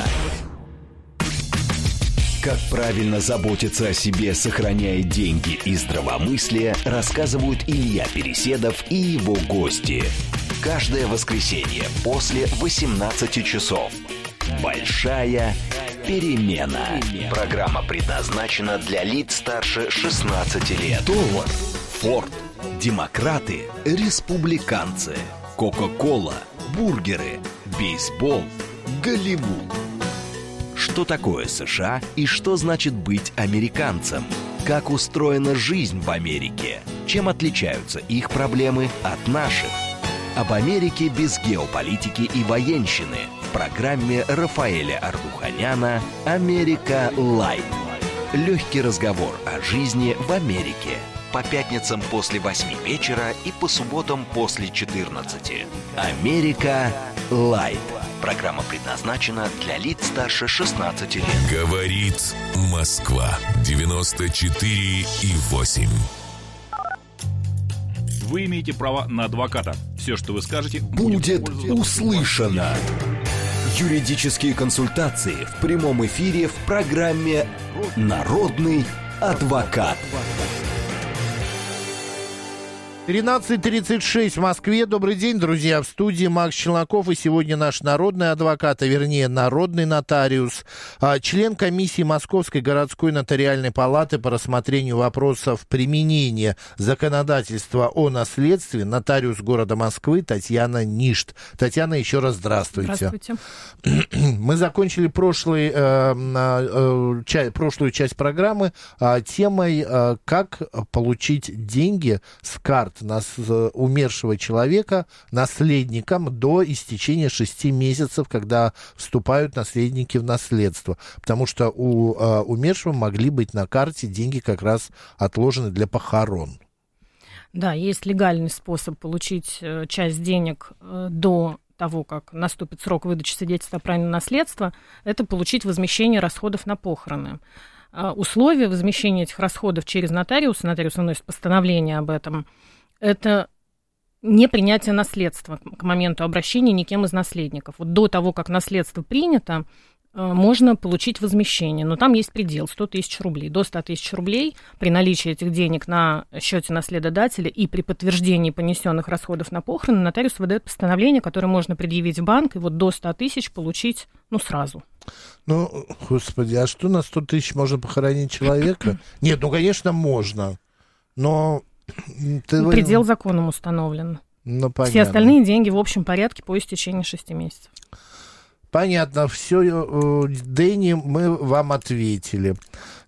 Как правильно заботиться о себе, сохраняя деньги и здравомыслие, рассказывают Илья Переседов и его гости. Каждое воскресенье после восемнадцати часов. Большая перемена. Программа предназначена для лиц старше шестнадцати лет. Доллар, Форд, демократы, республиканцы, Кока-кола, бургеры, бейсбол, Голливуд. Что такое США и что значит быть американцем? Как устроена жизнь в Америке? Чем отличаются их проблемы от наших? Об Америке без геополитики и военщины в программе Рафаэля Ардуханяна «Америка Лайт». Легкий разговор о жизни в Америке. По пятницам после восьми вечера и по субботам после четырнадцати. «Америка Лайт». Программа предназначена для лиц старше шестнадцати лет. Говорит Москва. девяносто четыре и восемь. Вы имеете право на адвоката. Все, что вы скажете, будет услышано. Юридические консультации в прямом эфире в программе «Народный адвокат». тринадцать тридцать шесть в Москве. Добрый день, друзья. В студии Макс Челноков. И сегодня наш народный адвокат, а вернее народный нотариус, член комиссии Московской городской нотариальной палаты по рассмотрению вопросов применения законодательства о наследстве, нотариус города Москвы Татьяна Ништ. Татьяна, еще раз здравствуйте. Здравствуйте. Мы закончили прошлый, э, э, ча- прошлую часть программы э, темой, э, как получить деньги с карт нас, умершего человека наследникам до истечения шести месяцев, когда вступают наследники в наследство. Потому что у э, умершего могли быть на карте деньги как раз отложены для похорон. Да, есть легальный способ получить э, часть денег э, до того, как наступит срок выдачи свидетельства о праве на наследство, это получить возмещение расходов на похороны. Э, условия возмещения этих расходов через нотариуса, нотариус выносит постановление об этом, это не принятие наследства к моменту обращения никем из наследников. Вот до того, как наследство принято, можно получить возмещение, но там есть предел сто тысяч рублей. До ста тысяч рублей при наличии этих денег на счете наследодателя и при подтверждении понесенных расходов на похороны нотариус выдает постановление, которое можно предъявить в банк, и вот до ста тысяч получить, ну, сразу. Ну, господи, а что на сто тысяч можно похоронить человека? Нет, ну, конечно, можно, но... Ты... Предел законом установлен. Ну, понятно. Все остальные деньги в общем порядке по истечении шести месяцев. Понятно, все, Дэнни, мы вам ответили.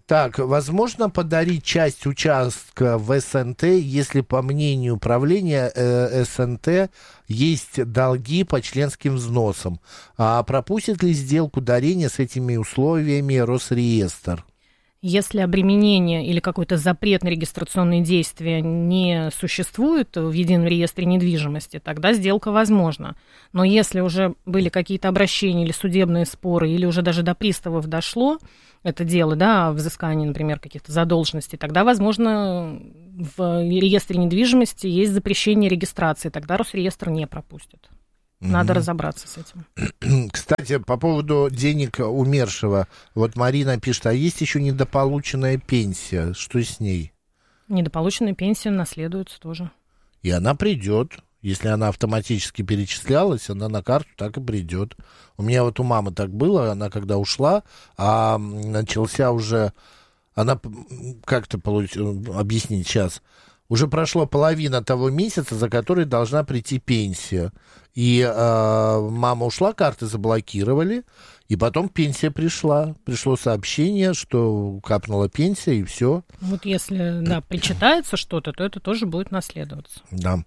Так, возможно подарить часть участка в СНТ, если, по мнению правления э, СНТ, есть долги по членским взносам. А пропустит ли сделку дарения с этими условиями Росреестр? Если обременение или какой-то запрет на регистрационные действия не существует в едином реестре недвижимости, тогда сделка возможна. Но если уже были какие-то обращения или судебные споры, или уже даже до приставов дошло это дело, да, о взыскании, например, каких-то задолженностей, тогда, возможно, в реестре недвижимости есть запрещение регистрации, тогда Росреестр не пропустит. Надо mm-hmm. разобраться с этим. Кстати, по поводу денег умершего. Вот Марина пишет, а есть еще недополученная пенсия. Что с ней? Недополученная пенсия наследуется тоже. И она придет. Если она автоматически перечислялась, она на карту так и придет. У меня вот у мамы так было. Она когда ушла, а начался уже... Она как-то получ... объяснить сейчас... Уже прошло половина того месяца, за который должна прийти пенсия. И э, мама ушла, карты заблокировали, и потом пенсия пришла. Пришло сообщение, что капнула пенсия, и все. Вот если, да, причитается что-то, то это тоже будет наследоваться. Да.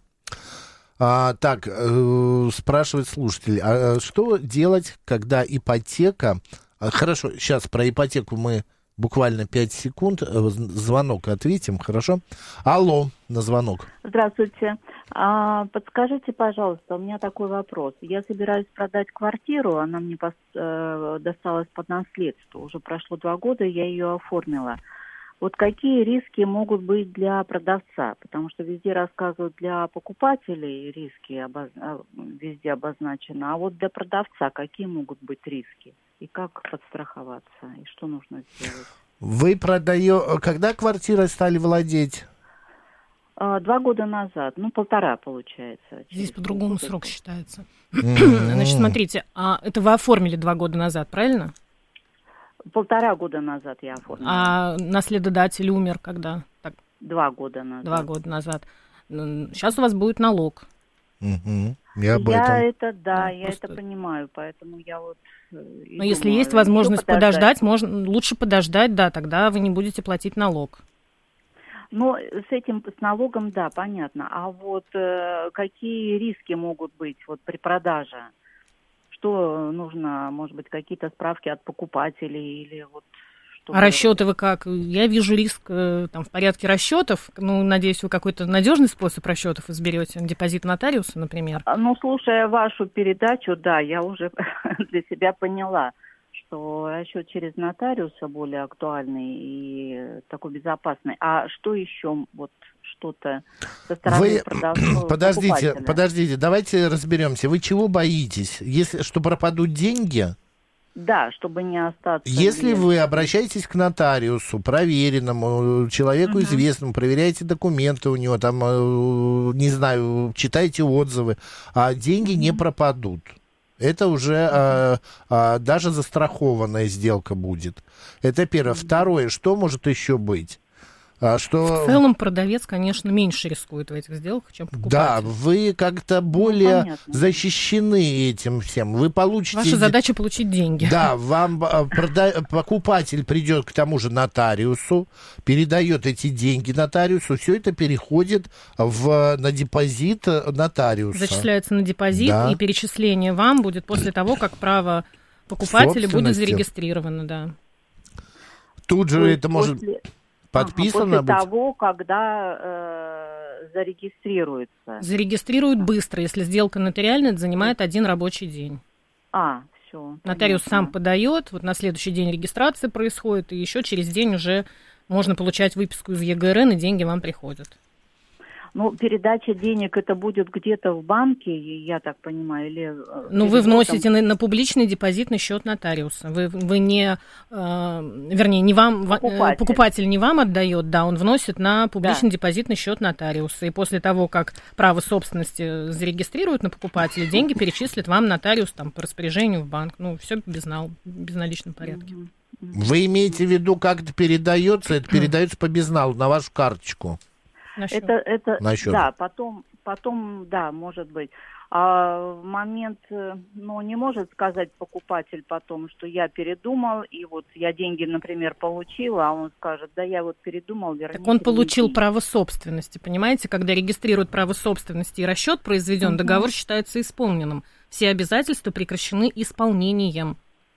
А, так, э, спрашивает слушатель, а что делать, когда ипотека... А, хорошо, сейчас про ипотеку мы... Буквально пять секунд. Звонок ответим, хорошо? Алло, на звонок. Здравствуйте. А, подскажите, пожалуйста, у меня такой вопрос. Я собираюсь продать квартиру, она мне пос, э, досталась под наследство. Уже прошло два года, я ее оформила. Вот какие риски могут быть для продавца? Потому что везде рассказывают для покупателей риски обоз... везде обозначено. А вот для продавца какие могут быть риски? И как подстраховаться? И что нужно сделать? Вы продаете... Когда квартирой стали владеть? А, два года назад. Ну, полтора, получается. Здесь по-другому срок считается. Значит, смотрите, а это вы оформили два года назад, правильно? Полтора года назад я оформила. А наследодатель умер когда? Так. Два года назад. Два года назад. Сейчас у вас будет налог. Угу. Я, об я этом... это, да, да я просто... это понимаю, поэтому я вот... Но думаю, если есть возможность подождать, подождать, можно, лучше подождать, да, тогда вы не будете платить налог. Ну, с этим, с налогом, да, понятно. А вот э, какие риски могут быть вот при продаже? Что нужно, может быть, какие-то справки от покупателей или вот... А расчеты вы как? Я вижу риск там, в порядке расчетов. Ну, надеюсь, вы какой-то надежный способ расчетов изберете. Депозит нотариуса, например. Ну, слушая вашу передачу, да, я уже для себя поняла, что расчет через нотариуса более актуальный и такой безопасный. А что еще вот что-то со стороны вы... продавцов? Подождите, подождите, давайте разберемся. Вы чего боитесь? Если что пропадут деньги? Да, чтобы не остаться... Если без... вы обращаетесь к нотариусу, проверенному, человеку uh-huh. известному, проверяете документы у него, там, не знаю, читаете отзывы, а деньги uh-huh. не пропадут. Это уже uh-huh. а, а, даже застрахованная сделка будет. Это первое. Uh-huh. Второе, что может еще быть? А что... В целом продавец, конечно, меньше рискует в этих сделках, чем покупатель. Да, вы как-то более ну, защищены этим всем. Вы получите... Ваша задача получить деньги. Да, вам прода... покупатель придет к тому же нотариусу, передает эти деньги нотариусу, все это переходит в... на депозит нотариуса. Зачисляется на депозит, да. И перечисление вам будет после того, как право покупателя будет зарегистрировано, да. Тут же это может... После... Подписано ага, после быть? того, когда э, зарегистрируется. Зарегистрируют быстро. Если сделка нотариальная, это занимает один рабочий день. А, все. Нотариус сам подает, вот на следующий день регистрация происходит, и еще через день уже можно получать выписку из ЕГРН, и деньги вам приходят. Ну, передача денег это будет где-то в банке, я так понимаю, или... Ну, вы вносите на, на публичный депозитный счет нотариуса. Вы, вы не... Э, вернее, не вам... Покупатель. покупатель не вам отдает, да, он вносит на публичный да. депозитный счет нотариуса. И после того, как право собственности зарегистрируют на покупателя, деньги перечислит вам нотариус там, по распоряжению в банк. Ну, все без, нал, в безналичном порядке. Вы имеете в виду, как это передается? Это передается по безналу на вашу карточку. Это, это, да, потом, потом, да, может быть. А в момент, ну, не может сказать покупатель потом, что я передумал, и вот я деньги, например, получила, а он скажет, да я вот передумал, верните. Так он получил деньги. право собственности, понимаете? Когда регистрируют право собственности и расчет произведен, uh-huh. договор считается исполненным. Все обязательства прекращены исполнением.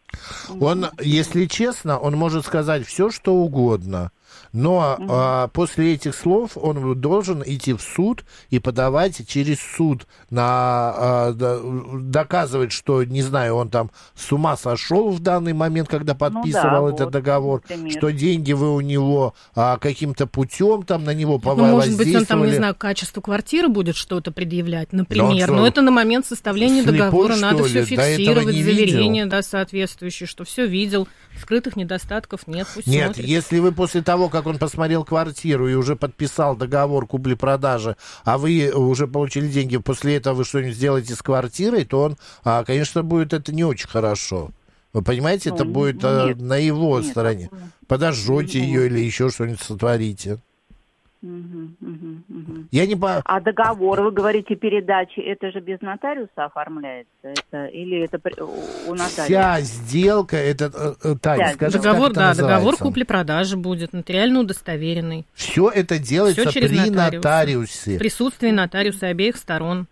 Он, если честно, он может сказать все, что угодно. Но угу. а, после этих слов он должен идти в суд и подавать через суд на а, да, доказывать, что, не знаю, он там с ума сошел в данный момент, когда подписывал ну, да, этот вот, договор, например. Что деньги вы у него а, каким-то путем там на него ну, может быть, он там, не знаю, качеству квартиры будет что-то предъявлять, например. Но, но это на момент составления слепой, договора надо все фиксировать, заверение да, соответствующее, что все видел, скрытых недостатков нет. Пусть нет, смотрит. Если вы после того, как он посмотрел квартиру и уже подписал договор купли-продажи, а вы уже получили деньги, после этого вы что-нибудь сделаете с квартирой, то он, а, конечно, будет это не очень хорошо. Вы понимаете, ну, это будет нет, а, на его нет, стороне. Такое. Подожжете нет. ее или еще что-нибудь сотворите. Угу, угу, угу. Я не по... А договор, вы говорите, передачи, это же без нотариуса оформляется? Это, или это у нотариуса? Вся сделка, это... Таня, Вся. скажи, договор, как это да, называется? Договор купли-продажи будет, нотариально удостоверенный. Все это делается Все при нотариуса. нотариусе. В присутствии нотариуса обеих сторон.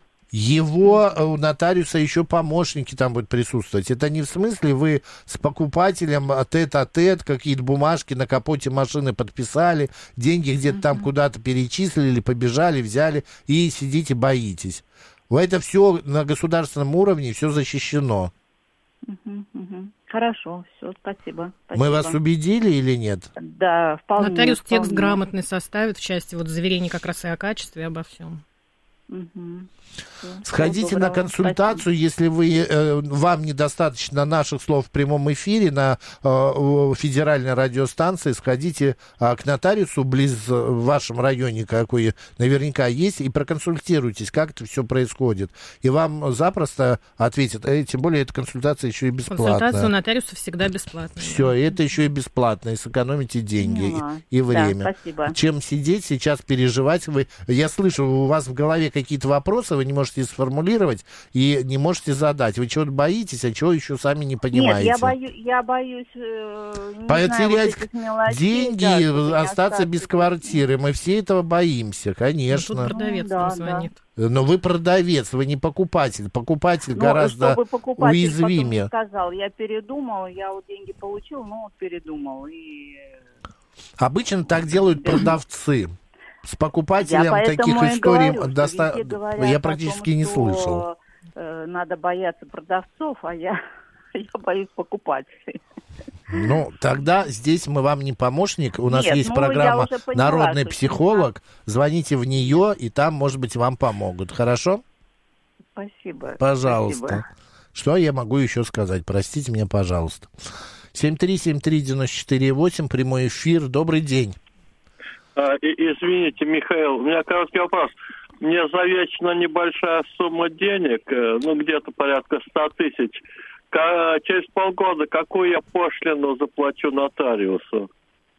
Его у нотариуса еще помощники там будут присутствовать. Это не в смысле вы с покупателем тет-а-тет какие-то бумажки на капоте машины подписали, деньги где-то uh-huh. там куда-то перечислили, побежали, взяли и сидите, боитесь. Это все на государственном уровне, все защищено. Uh-huh, uh-huh. Хорошо, все, спасибо, спасибо. Мы вас убедили или нет? Да, вполне. Нотариус вполне. Текст грамотный составит в части вот заверений как раз и о качестве, и обо всем. Угу. Сходите на консультацию, спасибо. Если вы, э, вам недостаточно наших слов в прямом эфире на э, федеральной радиостанции, сходите э, к нотариусу близ э, в вашем районе, какой наверняка есть, и проконсультируйтесь, как это все происходит. И вам запросто ответят, э, тем более эта консультация еще и бесплатная. Консультация у нотариуса всегда бесплатная. Все, да. Это еще и бесплатно, и сэкономите деньги ну, и, и время. Да, спасибо. Чем сидеть сейчас, переживать. Вы, я слышу, у вас в голове какие-то вопросы, вы не можете сформулировать и не можете задать. Вы чего-то боитесь, а чего еще сами не понимаете. Нет, я, бою, я боюсь э, не потерять знаю, вот деньги, да, остаться без квартиры. Мы все этого боимся, конечно. Ну, тут продавец ну, нам да, звонит. Да. Но вы продавец, вы не покупатель. Покупатель ну, гораздо чтобы покупатель уязвимее. Потом сказал, я передумал, я вот деньги получил, но вот передумал. И... Обычно так делают продавцы. С покупателем я таких историй говорю, доста... я практически том, не что, слышал. Э, надо бояться продавцов, а я, я боюсь покупателей. Ну, тогда здесь мы вам не помощник. У нас Нет, есть ну, программа поняла, «Народный психолог». Звоните в нее, и там, может быть, вам помогут. Хорошо? Спасибо. Пожалуйста. Спасибо. Что я могу еще сказать? Простите меня, пожалуйста. семь три семь три девять четыре восемь, прямой эфир. Добрый день. Извините, Михаил, у меня короткий вопрос. Мне завещана небольшая сумма денег, ну, где-то порядка ста тысяч. Через полгода какую я пошлину заплачу нотариусу?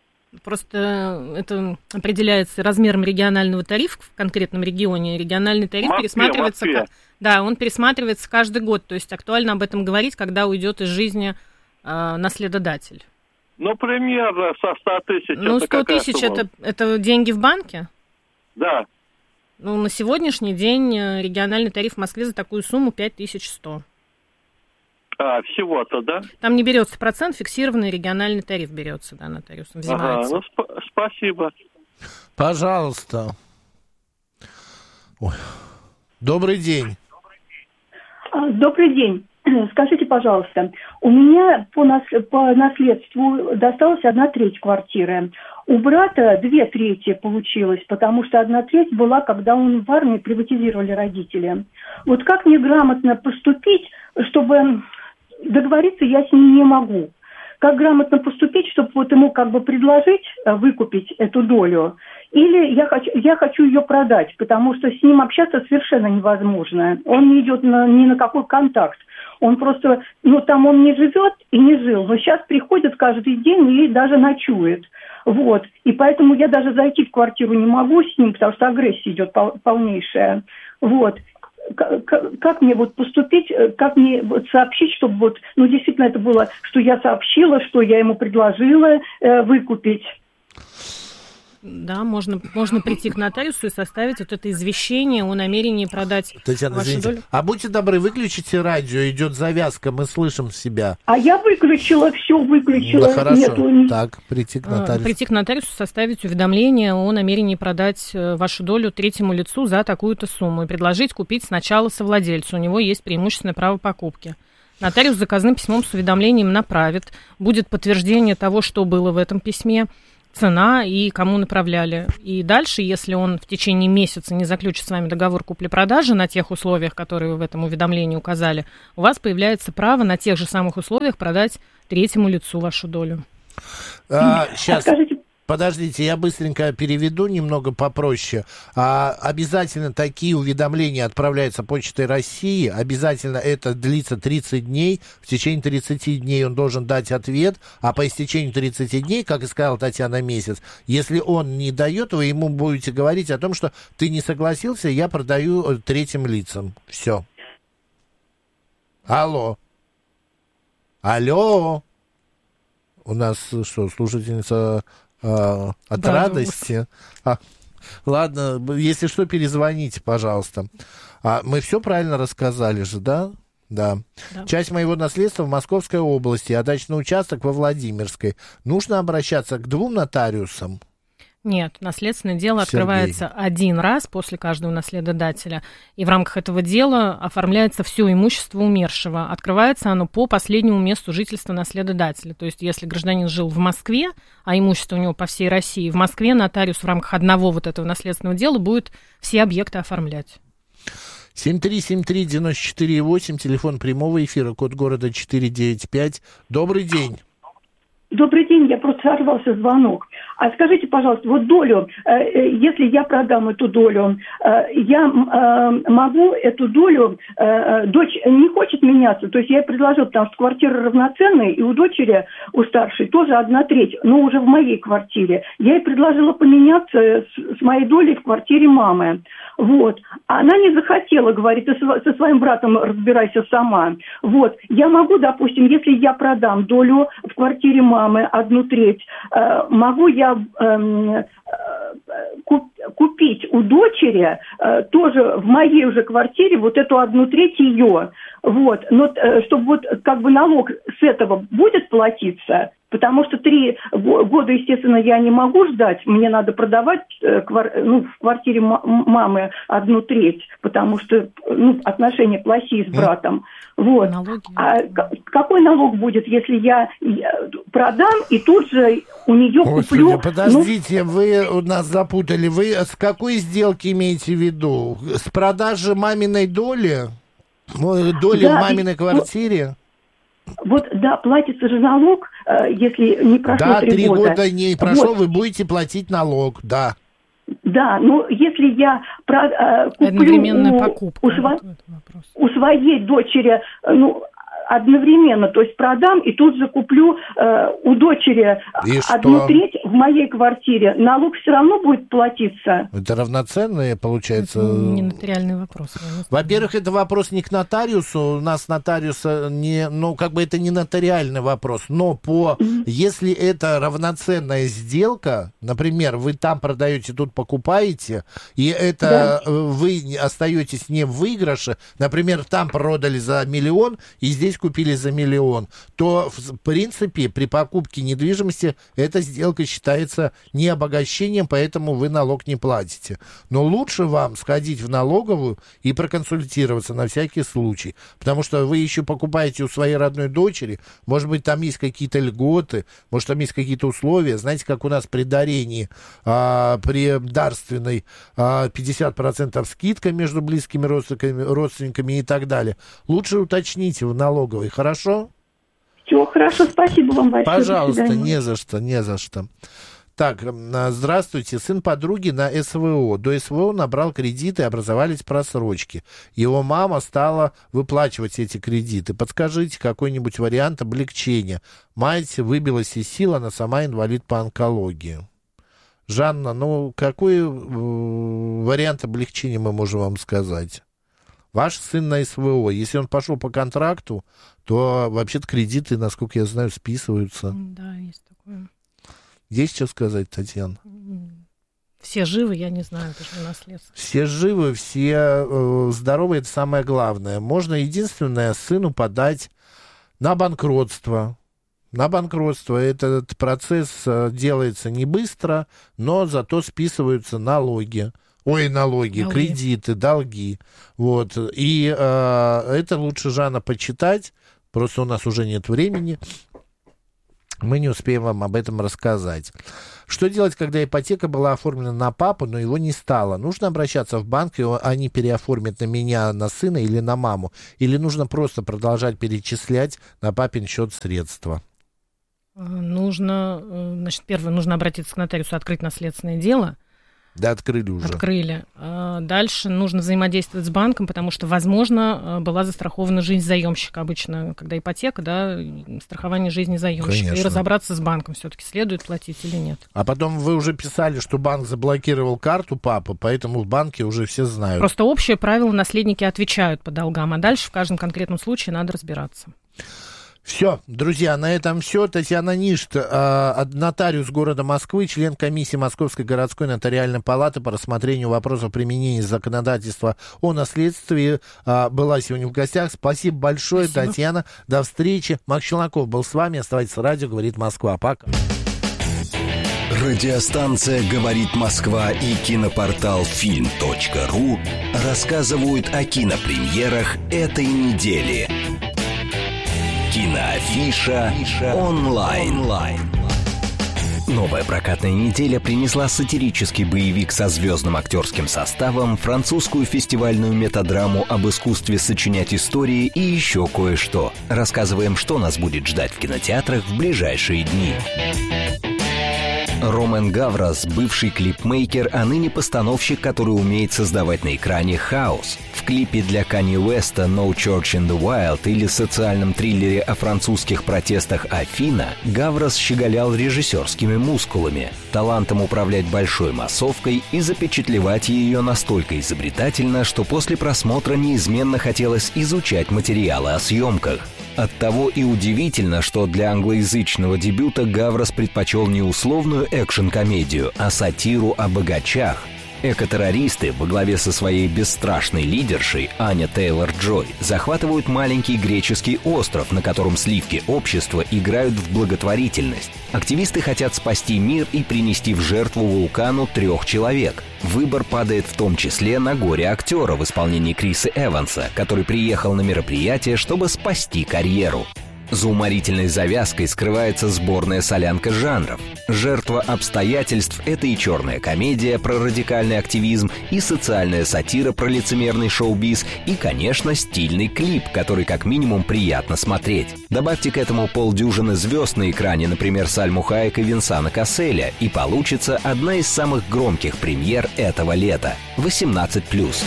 Просто это определяется размером регионального тарифа в конкретном регионе. Региональный тариф Москве, пересматривается... Москве. Да, он пересматривается каждый год. То есть актуально об этом говорить, когда уйдет из жизни э, наследодатель. Ну, примерно со ста тысяч. Ну, сто тысяч это, это деньги в банке? Да. Ну, на сегодняшний день региональный тариф в Москве за такую сумму пять тысяч сто. А, всего-то, да? Там не берется процент, фиксированный региональный тариф берется, да, нотариусом, взимается. Ага, ну, сп- спасибо. Пожалуйста. Ой. Добрый день. Добрый день. Скажите, пожалуйста, у меня по, нас, по наследству досталась одна треть квартиры. У брата две трети получилось, потому что одна треть была, когда он в армии, приватизировали родители. Вот как мне грамотно поступить, чтобы договориться я с ним не могу? Как грамотно поступить, чтобы вот ему как бы предложить выкупить эту долю? Или я хочу, я хочу ее продать, потому что с ним общаться совершенно невозможно. Он не идет на, ни на какой контакт. Он просто, ну там он не живет и не жил, но сейчас приходит каждый день и даже ночует. Вот. И поэтому я даже зайти в квартиру не могу с ним, потому что агрессия идет пол, полнейшая. Вот. как, как мне вот поступить, как мне вот сообщить, чтобы вот, ну, действительно это было, что я сообщила, что я ему предложила э, выкупить. Да, можно, можно прийти к нотариусу и составить вот это извещение о намерении продать Татьяна, вашу извините, долю. а будьте добры, выключите радио, идет завязка, мы слышим себя. А я выключила, все выключила. Да, хорошо. Нету... Так, прийти к нотариусу. Прийти к нотариусу, составить уведомление о намерении продать вашу долю третьему лицу за такую-то сумму и предложить купить сначала совладельцу. У него есть преимущественное право покупки. Нотариус заказным письмом с уведомлением направит. Будет подтверждение того, что было в этом письме, цена и кому направляли. И дальше, если он в течение месяца не заключит с вами договор купли-продажи на тех условиях, которые вы в этом уведомлении указали, у вас появляется право на тех же самых условиях продать третьему лицу вашу долю. А, сейчас, а скажите... подождите, я быстренько переведу немного попроще. А, обязательно такие уведомления отправляются Почтой России. Обязательно это длится тридцать дней. В течение тридцати дней он должен дать ответ. А по истечению тридцати дней, как и сказала Татьяна, месяц, если он не дает, вы ему будете говорить о том, что ты не согласился, я продаю третьим лицам. Все. Алло. Алло. У нас что, слушательница э, от да, радости? А, ладно, если что, перезвоните, пожалуйста. А, мы все правильно рассказали же, да? Да. да. Часть моего наследства в Московской области, а дачный участок во Владимирской. Нужно обращаться к двум нотариусам? Нет, наследственное дело Сергей. открывается один раз после каждого наследодателя, и в рамках этого дела оформляется все имущество умершего. Открывается оно по последнему месту жительства наследодателя. То есть, если гражданин жил в Москве, а имущество у него по всей России, в Москве нотариус в рамках одного вот этого наследственного дела будет все объекты оформлять. семь три семь три девять четыре восемь, телефон прямого эфира, код города четыреста девяносто пять. Добрый день. Добрый день, я просто сорвался звонок. А скажите, пожалуйста, вот долю, э, если я продам эту долю, э, я э, могу эту долю, э, дочь не хочет меняться, то есть я ей предложила, потому что квартира равноценная, и у дочери, у старшей, тоже одна треть, но уже в моей квартире. Я ей предложила поменяться с, с моей долей в квартире мамы. Вот. Она не захотела, говорит, ты со своим братом разбирайся сама. Вот. Я могу, допустим, если я продам долю в квартире мамы, одну треть, э, могу я э, э, куп, купить у дочери э, тоже в моей уже квартире вот эту одну треть ее. Вот. Но э, чтобы вот как бы налог с этого будет платиться, потому что три года, естественно, я не могу ждать. Мне надо продавать э, квар, ну, в квартире м- мамы одну треть, потому что ну, отношения плохие с братом. Вот. А какой налог будет, если я, я продам и тут же у нее Господи, куплю... подождите, ну... вы нас запутали. Вы с какой сделки имеете в виду? С продажи маминой доли? Доли да, в маминой и... квартире? Вот, да, платится же налог, если не прошло да, три года. Да, три года не прошло, вот. Вы будете платить налог, да. Да, но если я про, э, куплю у, у, сво... у своей дочери, ну, одновременно, то есть продам и тут же куплю э, у дочери и одну что? Треть в моей квартире, налог все равно будет платиться. Это равноценные, получается? Это не нотариальный вопрос. Во-первых, это вопрос не к нотариусу, у нас нотариуса не, ну, как бы это не нотариальный вопрос, но по, mm-hmm. если это равноценная сделка, например, вы там продаете, тут покупаете, и это да. вы остаетесь не в выигрыше, например, там продали за миллион, и здесь купили за миллион, то, в принципе, при покупке недвижимости эта сделка считается не обогащением, поэтому вы налог не платите. Но лучше вам сходить в налоговую и проконсультироваться на всякий случай, потому что вы еще покупаете у своей родной дочери, может быть, там есть какие-то льготы, может, там есть какие-то условия. Знаете, как у нас при дарении, а, при дарственной а, пятьдесят процентов скидка между близкими родственниками, родственниками и так далее. Лучше уточните в налоговой. Хорошо? Все, хорошо, спасибо вам большое. Пожалуйста, не за что, не за что. Так, здравствуйте. Сын подруги на СВО. До СВО набрал кредиты, образовались просрочки. Его мама стала выплачивать эти кредиты. Подскажите какой-нибудь вариант облегчения. Мать выбилась из сил, она сама инвалид по онкологии. Жанна, ну какой э, вариант облегчения мы можем вам сказать? Ваш сын на СВО. Если он пошел по контракту, то вообще-то кредиты, насколько я знаю, списываются. Да, есть такое. Есть что сказать, Татьяна? Все живы, я не знаю, это же не наследство. Все живы, все э, здоровы, это самое главное. Можно единственное сыну подать на банкротство. На банкротство. Этот процесс э, делается не быстро, но зато списываются налоги. Ой, налоги, налоги. Кредиты, долги. Вот. И э, это лучше, Жанна, почитать. Просто у нас уже нет времени. Мы не успеем вам об этом рассказать. Что делать, когда ипотека была оформлена на папу, но его не стало? Нужно обращаться в банк, и они переоформят на меня, на сына или на маму? Или нужно просто продолжать перечислять на папин счет средства? Нужно, значит, первое, нужно обратиться к нотариусу, открыть наследственное дело. Да, открыли уже. Открыли. Дальше нужно взаимодействовать с банком, потому что, возможно, была застрахована жизнь заемщика. Обычно, когда ипотека, да, страхование жизни заемщика. Конечно. И разобраться с банком, все-таки следует платить или нет. А потом вы уже писали, что банк заблокировал карту папы, поэтому в банке уже все знают. Просто общее правило: наследники отвечают по долгам, а дальше в каждом конкретном случае надо разбираться. Все, друзья, на этом все. Татьяна Ништ, э, нотариус города Москвы, член комиссии Московской городской нотариальной палаты по рассмотрению вопросов применения законодательства о наследстве, э, была сегодня в гостях. Спасибо большое, Спасибо. Татьяна. До встречи. Макс Челноков был с вами. Оставайтесь с радио «Говорит Москва». Пока. Радиостанция «Говорит Москва» и кинопортал фильм точка ру рассказывают о кинопремьерах этой недели. Киноафиша онлайн. Новая прокатная неделя принесла сатирический боевик со звездным актерским составом, французскую фестивальную метадраму об искусстве сочинять истории и еще кое-что. Рассказываем, что нас будет ждать в кинотеатрах в ближайшие дни. Ромен Гаврос, бывший клипмейкер, а ныне постановщик, который умеет создавать на экране хаос. В клипе для Канье Уэста «No Church in the Wild» или социальном триллере о французских протестах «Афина» Гаврос щеголял режиссерскими мускулами, талантом управлять большой массовкой и запечатлевать ее настолько изобретательно, что после просмотра неизменно хотелось изучать материалы о съемках. Оттого и удивительно, что для англоязычного дебюта Гаврос предпочел не условную экшн-комедию, а сатиру о богачах. Экотеррористы во главе со своей бесстрашной лидершей Аня Тейлор-Джой захватывают маленький греческий остров, на котором сливки общества играют в благотворительность. Активисты хотят спасти мир и принести в жертву вулкану трех человек. Выбор падает в том числе на горе-актера в исполнении Криса Эванса, который приехал на мероприятие, чтобы спасти карьеру. За уморительной завязкой скрывается сборная солянка жанров. «Жертва обстоятельств» — это и черная комедия про радикальный активизм, и социальная сатира про лицемерный шоу-биз, и, конечно, стильный клип, который как минимум приятно смотреть. Добавьте к этому полдюжины звезд на экране, например, Сальму Хайек и Винсана Касселя, и получится одна из самых громких премьер этого лета. восемнадцать плюс.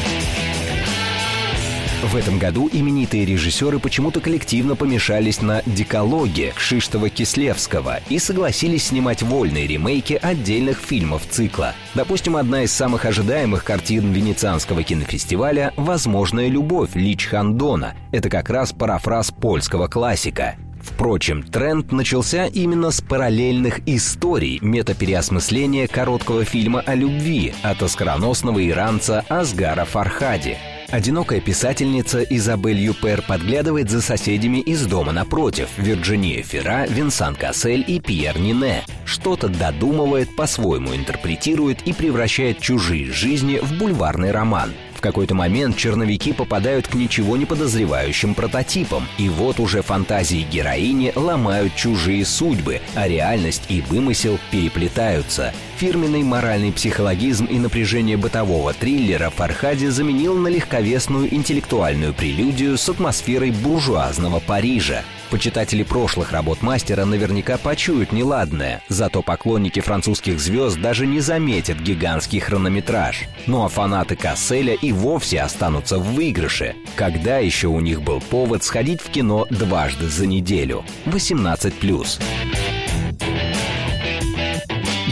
В этом году именитые режиссеры почему-то коллективно помешались на «Декалоге» Кшиштофа-Кислевского и согласились снимать вольные ремейки отдельных фильмов цикла. Допустим, одна из самых ожидаемых картин Венецианского кинофестиваля «Возможная любовь» Ли Чхандона. Это как раз парафраз польского классика. Впрочем, тренд начался именно с параллельных историй, метапереосмысления короткого фильма о любви от оскароносного иранца Асгара Фархади. Одинокая писательница Изабель Юпер подглядывает за соседями из дома напротив — Вирджиния Фера, Винсан Кассель и Пьер Нине. Что-то додумывает, по-своему интерпретирует и превращает чужие жизни в бульварный роман. В какой-то момент черновики попадают к ничего не подозревающим прототипам, и вот уже фантазии героини ломают чужие судьбы, а реальность и вымысел переплетаются. Фирменный моральный психологизм и напряжение бытового триллера Фархади заменил на легковесную интеллектуальную прелюдию с атмосферой буржуазного Парижа. Почитатели прошлых работ мастера наверняка почуют неладное, зато поклонники французских звезд даже не заметят гигантский хронометраж. Ну а фанаты Касселя и вовсе останутся в выигрыше. Когда еще у них был повод сходить в кино дважды за неделю? восемнадцать плюс.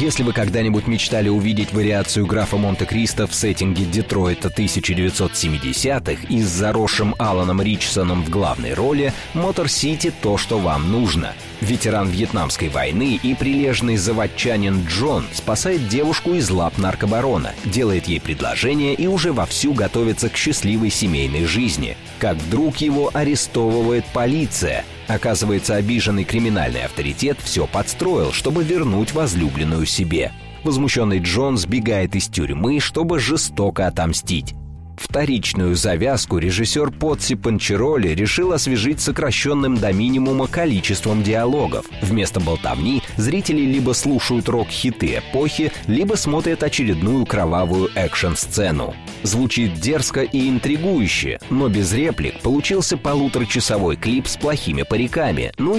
Если вы когда-нибудь мечтали увидеть вариацию графа Монте-Кристо в сеттинге Детройта тысяча девятьсот семидесятых и с заросшим Аланом Ричсоном в главной роли, Мотор Сити — то, что вам нужно. Ветеран Вьетнамской войны и прилежный заводчанин Джон спасает девушку из лап наркобарона, делает ей предложение и уже вовсю готовится к счастливой семейной жизни. Как вдруг его арестовывает полиция. Оказывается, обиженный криминальный авторитет все подстроил, чтобы вернуть возлюбленную себе. Возмущенный Джон сбегает из тюрьмы, чтобы жестоко отомстить. Вторичную завязку режиссер Поцци Панчероли решил освежить сокращенным до минимума количеством диалогов. Вместо болтовни зрители либо слушают рок-хиты эпохи, либо смотрят очередную кровавую экшн-сцену. Звучит дерзко и интригующе, но без реплик получился полуторачасовой клип с плохими париками, ну